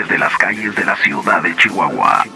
desde las calles de la ciudad de Chihuahua.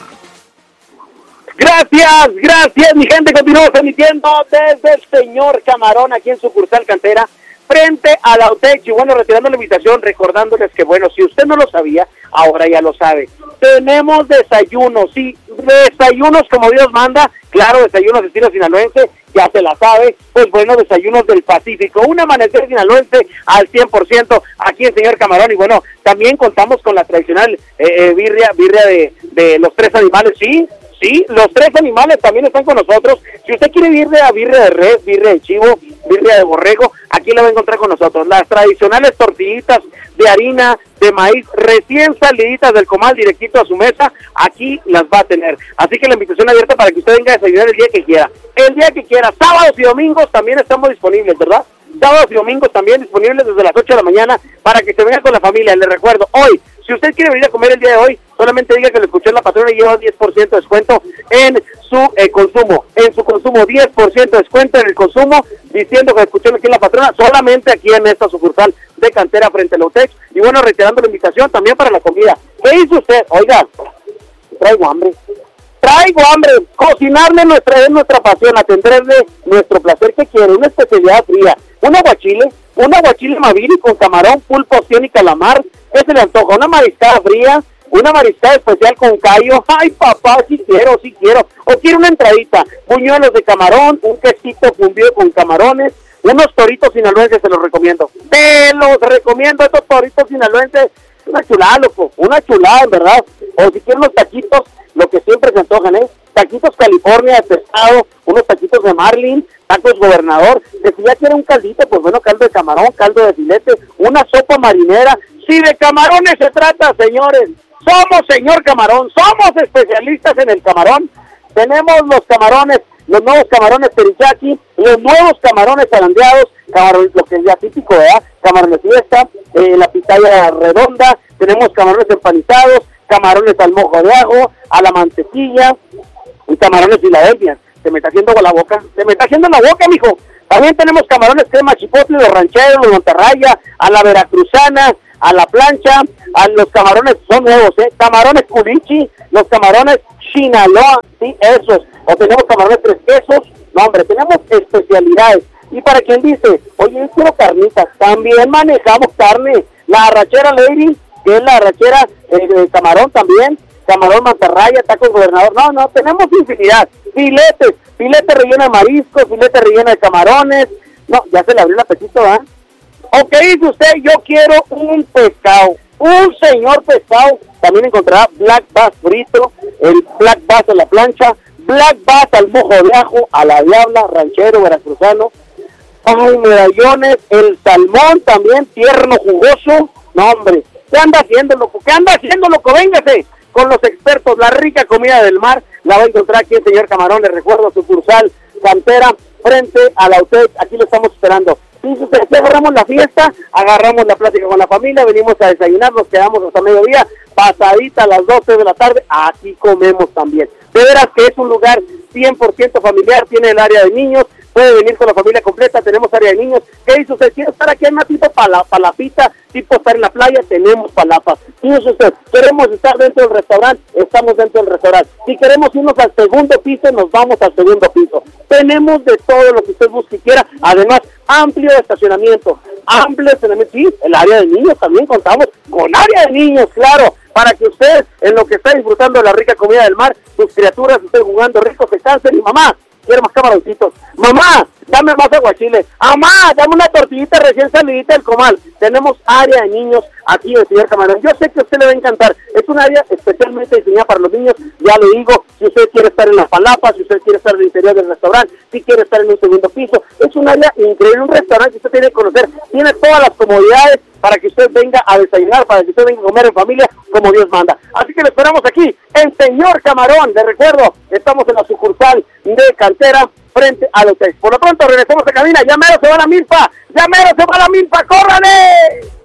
Gracias, mi gente. Continuamos emitiendo desde el Señor Camarón, aquí en sucursal Cantera, frente a la UTEC. Y bueno, retirando la invitación, recordándoles que, bueno, si usted no lo sabía, ahora ya lo sabe. Tenemos desayunos, sí, desayunos como Dios manda. Claro, desayunos estilo sinaloense, ya se la sabe. Pues bueno, desayunos del Pacífico, un amanecer sinaloense al 100% aquí en Señor Camarón. Y bueno, también contamos con la tradicional birria de los tres animales, sí, los tres animales también están con nosotros. Si usted quiere birria de res, birria de chivo, birria de borrego, aquí la va a encontrar con nosotros. Las tradicionales tortillitas de harina, de maíz, recién saliditas del comal, directito a su mesa, aquí las va a tener. Así que la invitación abierta para que usted venga a desayunar el día que quiera. El día que quiera. Sábados y domingos también estamos disponibles, ¿verdad? Sábados y domingos también disponibles desde las 8 de la mañana para que se venga con la familia. Les recuerdo, hoy, si usted quiere venir a comer el día de hoy, solamente diga que lo escuchó en La Patrona y lleva 10% de descuento en su consumo. En su consumo, 10% de descuento en el consumo, diciendo que lo escuchó aquí en La Patrona, solamente aquí en esta sucursal de Cantera frente a la UTEC. Y bueno, reiterando la invitación también para la comida. ¿Qué hizo usted? Oiga, traigo hambre. Cocinarle es nuestra pasión, atenderle nuestro placer. Que quiere, una especialidad fría, un aguachile maviri con camarón, pulpo, opción y calamar. ¿Qué se le antoja? Una mariscada fría, una mariscada especial con callo. Ay, papá, sí quiero. O quiere una entradita, buñuelos de camarón, un quesito fundido con camarones, unos toritos sinaloenses, se los recomiendo. Estos toritos sinaloenses, una chulada, loco, una chulada, en verdad. O si quieren unos taquitos, lo que siempre se antojan, taquitos California de pescado, unos taquitos de marlin, tacos gobernador. Que si ya quiere un caldito, pues bueno, caldo de camarón, caldo de filete, una sopa marinera. Si de camarones se trata, señores, somos Señor Camarón, somos especialistas en el camarón. Tenemos los camarones, los nuevos camarones teriyaki, los nuevos camarones zarandeados, camarón, lo que es ya típico, ¿verdad? Camarones fiesta, la pitaya redonda, tenemos camarones empanizados, camarones al mojo de ajo, a la mantequilla, y camarones Filadelfia. Se me está haciendo la boca, mijo. También tenemos camarones crema chipotle, los rancheros, los monterraya, a la veracruzana, a la plancha, a los camarones son nuevos, camarones culichi, los camarones Sinaloa, sí, esos. O tenemos camarones tres quesos, no hombre, tenemos especialidades. Y para quien dice, oye, yo quiero carnitas, también manejamos carne. La arrachera Lady, que es la arrachera de camarón también, camarón mantarraya, tacos gobernador, no, tenemos infinidad. Filete relleno de mariscos, filete relleno de camarones. No, ya se le abrió el apetito, ¿ah? ¿O qué dice usted? Yo quiero un pescado, un señor pescado. También encontrará black bass frito, el black bass a la plancha, black bass al mojo de ajo, a la diabla, ranchero, veracruzano. Ay, medallones, el salmón también, tierno, jugoso. No, hombre, ¿qué anda haciendo, loco? Véngase con los expertos. La rica comida del mar la va a encontrar aquí en Señor Camarón. Les recuerdo, sucursal Cantera, frente a la UTEC. Aquí lo estamos esperando. Si agarramos la fiesta, agarramos la plática con la familia, venimos a desayunar, nos quedamos hasta mediodía, pasadita a las 12 de la tarde, aquí comemos también. De veras que es un lugar 100% familiar, tiene el área de niños, puede venir con la familia completa, tenemos área de niños. ¿Qué dice usted? ¿Quiere estar aquí en una tipo palapita, tipo estar en la playa? Tenemos palapas. ¿Qué dice usted? ¿Queremos estar dentro del restaurante? Estamos dentro del restaurante. Si queremos irnos al segundo piso, nos vamos al segundo piso. Tenemos de todo lo que usted busque y quiera. Además, amplio estacionamiento, sí, el área de niños también contamos con área de niños, claro, para que usted, en lo que está disfrutando de la rica comida del mar, sus criaturas estén jugando rico, se cansen. Y mamá, quiero más camaroncitos. Mamá, dame más aguachile. Mamá, dame una tortillita recién salidita del comal. Tenemos área de niños aquí en Señor Camarón. Yo sé que a usted le va a encantar. Es un área especialmente diseñada para los niños. Ya le digo, si usted quiere estar en la palapa, si usted quiere estar en el interior del restaurante, si quiere estar en un segundo piso, es un área increíble, un restaurante que usted tiene que conocer. Tiene todas las comodidades para que usted venga a desayunar, para que usted venga a comer en familia como Dios manda. Así que lo esperamos aquí en Señor Camarón. Les recuerdo, estamos en la sucursal de Cantera frente a los 6. Por lo pronto regresamos a cabina. Ya mero se va la milpa, ¡córrale!